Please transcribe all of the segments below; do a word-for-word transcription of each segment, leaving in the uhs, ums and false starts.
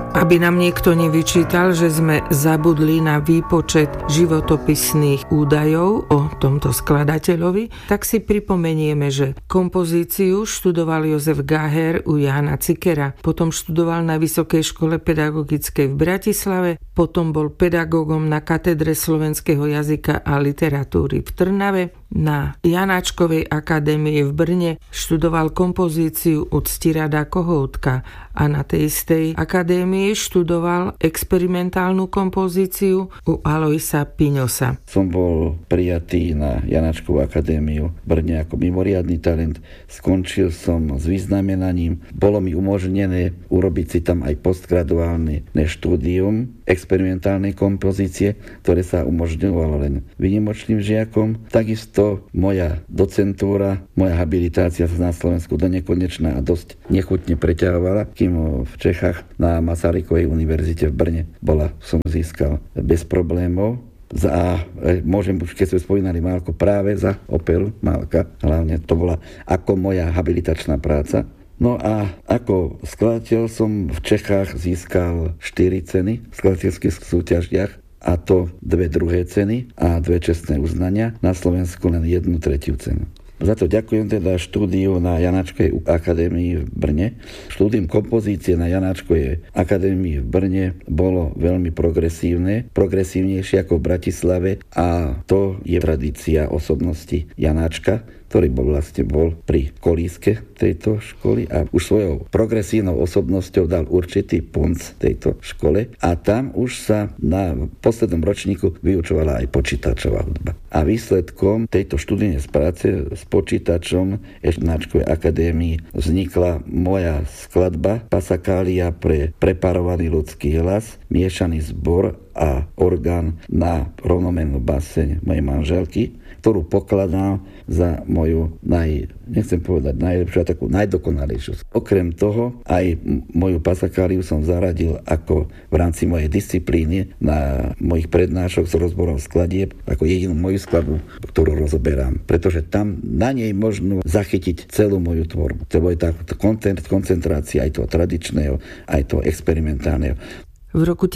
Aby nám niekto nevyčítal, že sme zabudli na výpočet životopisných údajov o tomto skladateľovi, tak si pripomenieme, že kompozíciu študoval Jozef Gaher u Jána Cikera, potom študoval na Vysokej škole pedagogickej v Bratislave, potom bol pedagógom na katedre slovenského jazyka a literatúry v Trnave, na Janáčkovej akadémii v Brne študoval kompozíciu u Ctirada Kohoutka a na tej istej akadémii študoval experimentálnu kompozíciu u Alojsa Piňosa. Som bol prijatý na Janáčkovú akadémiu v Brne ako mimoriadny talent. Skončil som s vyznamenaním. Bolo mi umožnené urobiť si tam aj postgraduálne štúdium experimentálnej kompozície, ktoré sa umožňovalo len výnimočným žiakom. Takisto moja docentúra, moja habilitácia sa na Slovensku do nekonečna a dosť nechutne preťahovala, kým v Čechách na Masarykovej univerzite v Brne bola, som získal bez problémov. Za, môžem, keď sme spomínali Málko, práve za operu Málka, hlavne to bola ako moja habilitačná práca. No a ako skladateľ som v Čechách získal štyri ceny v skladateľských súťažiach, a to dve druhé ceny a dve čestné uznania, na Slovensku len jednu tretiu cenu. Za to ďakujem teda štúdiu na Janáčkovej akadémii v Brne. Štúdium kompozície na Janáčkovej akadémii v Brne bolo veľmi progresívne, progresívnejšie ako v Bratislave a to je tradícia osobnosti Janáčka, ktorý bol vlastne bol pri kolíske tejto školy a už svojou progresívnou osobnosťou dal určitý punc tejto škole a tam už sa na poslednom ročníku vyučovala aj počítačová hudba. A výsledkom tejto študijnej práce s počítačom ešte na Janáčkovej akadémii vznikla moja skladba Pasakália pre preparovaný ľudský hlas, miešaný zbor a orgán na rovnomennú baseň mojej manželky, ktorú pokladám za moju, naj, nechcem povedať najlepšiu, a takú najdokonalejšiu. Okrem toho, aj moju Pasakáliu som zaradil ako v rámci mojej disciplíny na mojich prednášok s rozborom skladieb, ako jedinú moju skladbu, ktorú rozoberám. Pretože tam na nej možno zachytiť celú moju tvorbu. To je tá koncentrácia aj toho tradičného, aj toho experimentálneho. V roku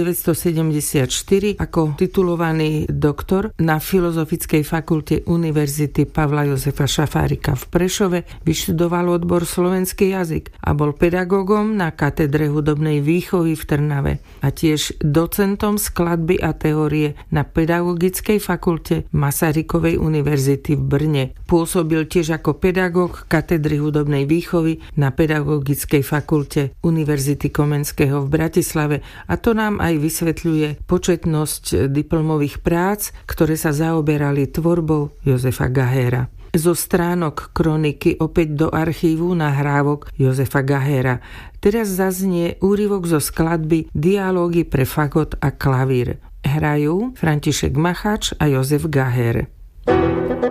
devätnásťstosedemdesiatštyri ako titulovaný doktor na Filozofickej fakulte Univerzity Pavla Jozefa Šafárika v Prešove vyštudoval odbor slovenský jazyk a bol pedagógom na katedre hudobnej výchovy v Trnave a tiež docentom skladby a teórie na Pedagogickej fakulte Masarykovej univerzity v Brne. Pôsobil tiež ako pedagóg katedry hudobnej výchovy na Pedagogickej fakulte Univerzity Komenského v Bratislave. A to nám aj vysvetľuje početnosť diplomových prác, ktoré sa zaoberali tvorbou Jozefa Gahera. Zo stránok kroniky opäť do archívu nahrávok Jozefa Gahera. Teraz zaznie úryvok zo skladby Dialógy pre fagot a klavír. Hrajú František Macháč a Jozef Gaher.